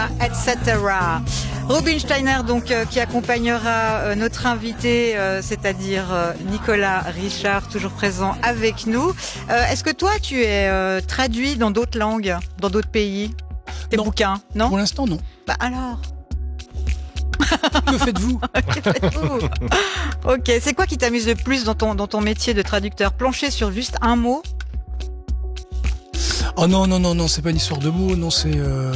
Nicolas, etc. Robin Steiner, donc, qui accompagnera notre invité, c'est-à-dire Nicolas Richard, toujours présent avec nous. Est-ce que toi, tu es traduit dans d'autres langues, dans d'autres pays, tes bouquins, non? Pour l'instant, non. Bah alors. Que faites-vous? Ok, c'est quoi qui t'amuse le plus dans ton métier de traducteur? Plancher sur juste un mot? Oh non, c'est pas une histoire de mots, non, c'est...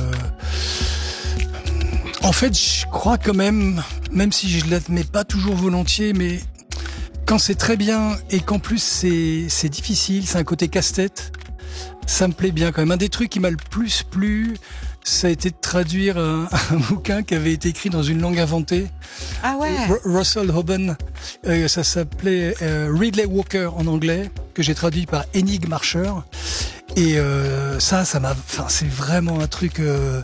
En fait, je crois quand même si je l'admets pas toujours volontiers, mais quand c'est très bien et qu'en plus c'est difficile, c'est un côté casse-tête, ça me plaît bien quand même. Un des trucs qui m'a le plus plu, ça a été de traduire un bouquin qui avait été écrit dans une langue inventée. Ah ouais. Russell Hoban, ça s'appelait Ridley Walker en anglais, que j'ai traduit par Enig Marcher. Et ça m'a. Enfin, c'est vraiment un truc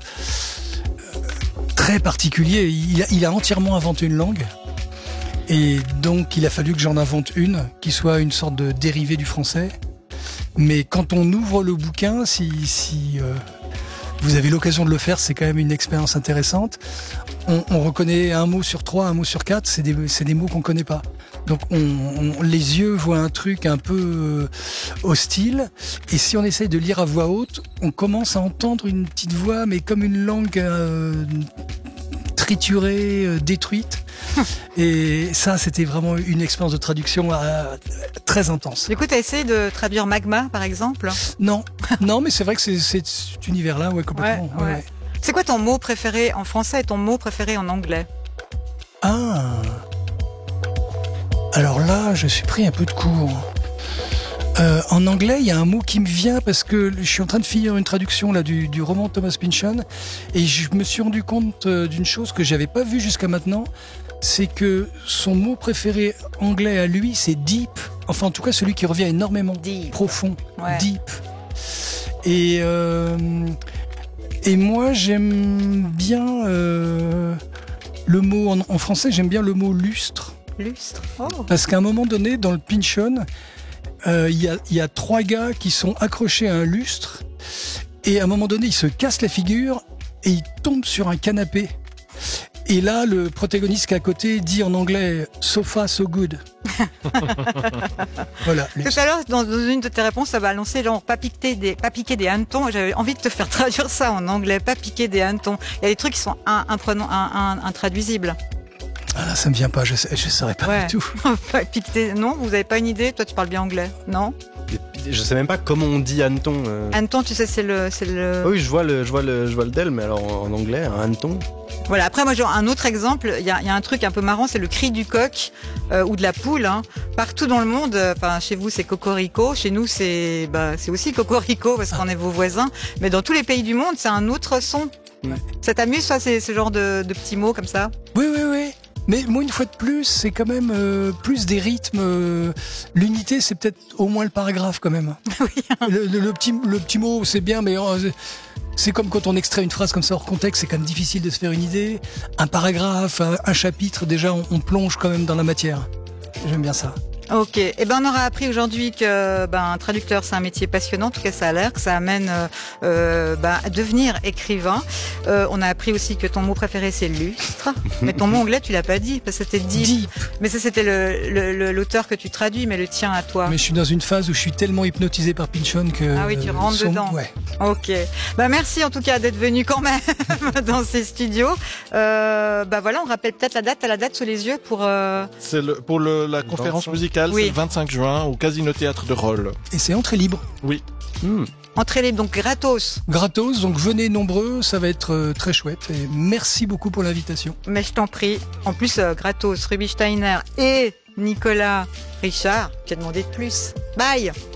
très particulier. Il a entièrement inventé une langue. Et donc, il a fallu que j'en invente une qui soit une sorte de dérivé du français. Mais quand on ouvre le bouquin, si vous avez l'occasion de le faire, c'est quand même une expérience intéressante. On reconnaît un mot sur 3, un mot sur 4, c'est des mots qu'on connaît pas. Donc les yeux voient un truc un peu hostile, et si on essaye de lire à voix haute, on commence à entendre une petite voix, mais comme une langue triturée, détruite. Et ça, c'était vraiment une expérience de traduction très intense. Du coup, t'as essayé de traduire Magma, par exemple? Non, mais c'est vrai que c'est cet univers-là, ouais, complètement. Ouais. C'est quoi ton mot préféré en français et ton mot préféré en anglais? Ah. Alors là, je suis pris un peu de court. En anglais, il y a un mot qui me vient parce que je suis en train de finir une traduction là du roman de Thomas Pynchon, et je me suis rendu compte d'une chose que j'avais pas vue jusqu'à maintenant, c'est que son mot préféré anglais à lui, c'est deep. Enfin, en tout cas, celui qui revient énormément. Deep. Profond. Ouais. Deep. Et moi, j'aime bien le mot en français. J'aime bien le mot lustre. Lustre. Oh. Parce qu'à un moment donné, dans le Pynchon, il y a 3 gars qui sont accrochés à un lustre, et à un moment donné, ils se cassent la figure et ils tombent sur un canapé. Et là, le protagoniste qui est à côté dit en anglais « so far, so good ». Voilà. Tout à l'heure, dans une de tes réponses, ça va annoncer genre pas piquer des hannetons. J'avais envie de te faire traduire ça en anglais, pas piquer des hannetons. Il y a des trucs qui sont intraduisibles. Ah là, ça me vient pas, je saurais pas du tout. Non, vous avez pas une idée? Toi, tu parles bien anglais, non? Je sais même pas comment on dit hanneton. Hanneton, tu sais, c'est le. Oui, je vois le del, mais alors en anglais, un hanneton. Voilà. Après, moi, genre un autre exemple. Il y a un truc un peu marrant, c'est le cri du coq ou de la poule. Hein. Partout dans le monde, enfin, chez vous, c'est cocorico. Chez nous, c'est aussi cocorico parce qu'on est vos voisins. Mais dans tous les pays du monde, c'est un autre son. Ouais. Ça t'amuse, ça, ce genre de petits mots comme ça? Oui. Mais moi, une fois de plus, c'est quand même plus des rythmes. L'unité, c'est peut-être au moins le paragraphe quand même. Oui. Le petit mot, c'est bien, mais c'est comme quand on extrait une phrase comme ça hors contexte, c'est quand même difficile de se faire une idée. Un paragraphe, un chapitre, déjà, on plonge quand même dans la matière. J'aime bien ça. Ok. On aura appris aujourd'hui que un traducteur, c'est un métier passionnant. En tout cas, ça a l'air que ça amène à devenir écrivain. On a appris aussi que ton mot préféré, c'est lustre. Mais ton mot anglais, tu l'as pas dit parce que c'était deep. Mais ça, c'était l'auteur que tu traduis, mais le tien à toi. Mais je suis dans une phase où je suis tellement hypnotisé par Pynchon que... Ah oui, tu rentres dedans. Ouais. Ok. Merci en tout cas d'être venu quand même dans ces studios. Voilà, on rappelle peut-être la date. T'as la date sous les yeux pour... C'est pour la conférence musicale. C'est le 25 juin au Casino Théâtre de Rolles. Et c'est entrée libre. Oui. Entrée libre, donc gratos. Gratos, donc venez nombreux, ça va être très chouette. Et merci beaucoup pour l'invitation. Mais je t'en prie. En plus, gratos, Ruby Steiner et Nicolas Richard, qui a demandé de plus. Bye.